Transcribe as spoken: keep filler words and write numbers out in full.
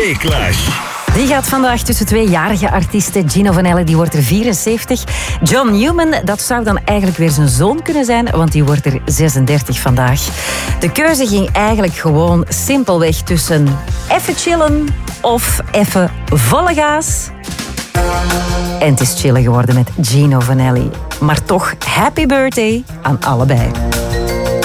B-Clash. Die gaat vandaag tussen twee jarige artiesten. Gino Vanelli, die wordt er vierenzeventig. John Newman, dat zou dan eigenlijk weer zijn zoon kunnen zijn, want die wordt er zesendertig vandaag. De keuze ging eigenlijk gewoon simpelweg tussen even chillen of even volle gas. En het is chillen geworden met Gino Vanelli. Maar toch, happy birthday aan allebei.